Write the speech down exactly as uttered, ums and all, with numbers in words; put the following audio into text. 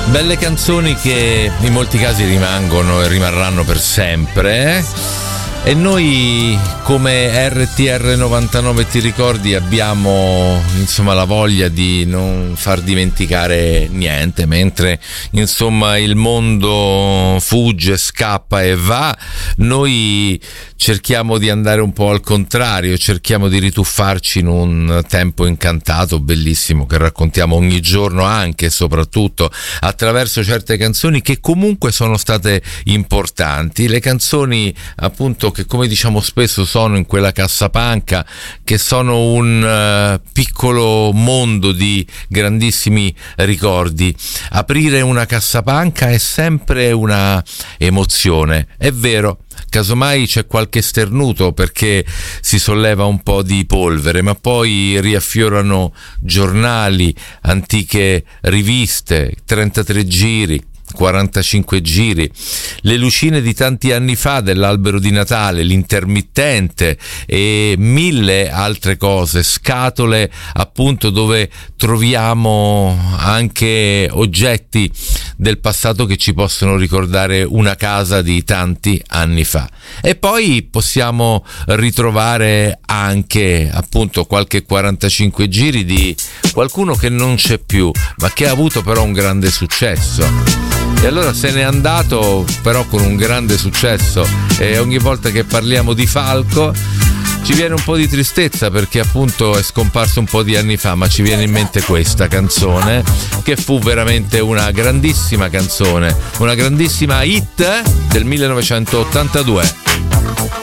Belle canzoni che in molti casi rimangono e rimarranno per sempre, eh? E noi come R T R novantanove ti ricordi abbiamo insomma la voglia di non far dimenticare niente, mentre insomma il mondo fugge, scappa e va, noi cerchiamo di andare un po' al contrario, cerchiamo di rituffarci in un tempo incantato, bellissimo, che raccontiamo ogni giorno, anche e soprattutto attraverso certe canzoni che comunque sono state importanti, le canzoni appunto che, come diciamo spesso, sono in quella cassapanca, che sono un uh, piccolo mondo di grandissimi ricordi. Aprire una cassapanca è sempre una emozione, è vero. Casomai c'è qualche sternuto perché si solleva un po' di polvere, ma poi riaffiorano giornali, antiche riviste, trentatré giri, quarantacinque giri, le lucine di tanti anni fa dell'albero di Natale, l'intermittente e mille altre cose, scatole appunto dove troviamo anche oggetti del passato che ci possono ricordare una casa di tanti anni fa. E poi possiamo ritrovare anche appunto qualche quarantacinque giri di qualcuno che non c'è più, ma che ha avuto però un grande successo. E allora se n'è andato però con un grande successo, e ogni volta che parliamo di Falco ci viene un po' di tristezza perché appunto è scomparso un po' di anni fa, ma ci viene in mente questa canzone che fu veramente una grandissima canzone, una grandissima hit del millenovecentottantadue.